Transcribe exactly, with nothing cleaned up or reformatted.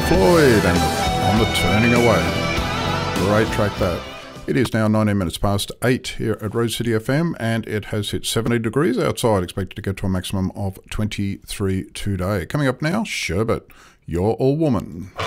Floyd and On the Turning Away. Great track that. It is now nineteen minutes past eight here at Rose City F M, and it has hit seventy degrees outside, expected to get to a maximum of twenty-three today. Coming up now, Sherbet, You're All Woman.